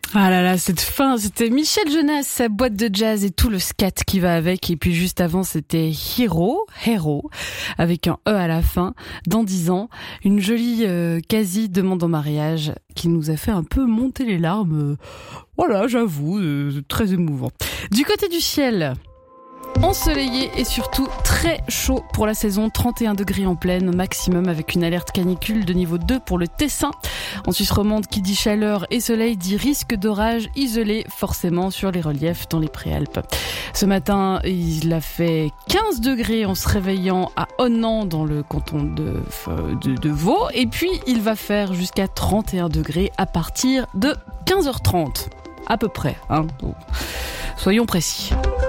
Ah là là, cette fin, c'était Michel Jonas, sa boîte de jazz et tout le scat qui va avec. Et puis juste avant, c'était Hero, avec un E à la fin, dans 10 ans. Une jolie quasi demande en mariage qui nous a fait un peu monter les larmes. Voilà, j'avoue, très émouvant. Du côté du ciel, ensoleillé et surtout très chaud pour la saison, 31 degrés en pleine maximum avec une alerte canicule de niveau 2 pour le Tessin. En Suisse romande, qui dit chaleur et soleil dit risque d'orage isolé forcément sur les reliefs dans les Préalpes. Ce matin, il a fait 15 degrés en se réveillant à Onnan dans le canton de Vaud, et puis il va faire jusqu'à 31 degrés à partir de 15h30 à peu près, hein. Donc, soyons précis.